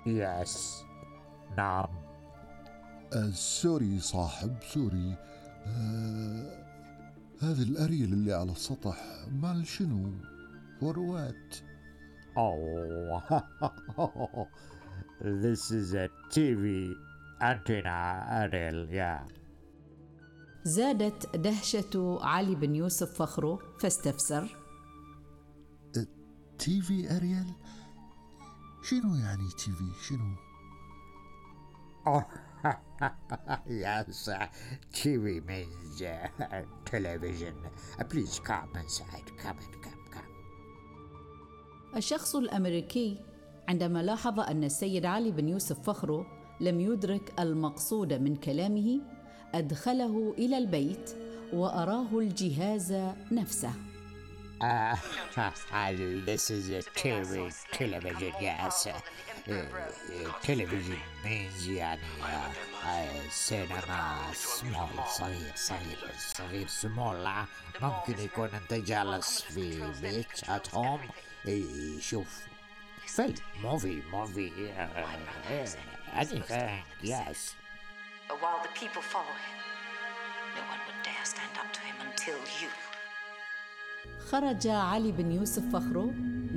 يس. نعم. سوري صاحب، سوري. هذا الأريل اللي على السطح مال شنو؟ فوروات. Oh, this is a TV antenna, Ariel, yeah. زادت دهشة علي بن يوسف فخره فاستفسر: تي في أريل؟ شنو يعني تي في؟ شنو؟ Oh, yes, TV means television. Please come inside, come. الشخص الأمريكي عندما لاحظ أن السيد علي بن يوسف فخره لم يدرك المقصود من كلامه أدخله إلى البيت وأراه الجهاز نفسه. This is a television, yes. Television means يعني سينما صغير small. ممكن يكون أنت جالس في بيت at home يشوف فيلم movie anything, yes. While the people follow him, no one would dare stand up to him until you. خرج علي بن يوسف فخره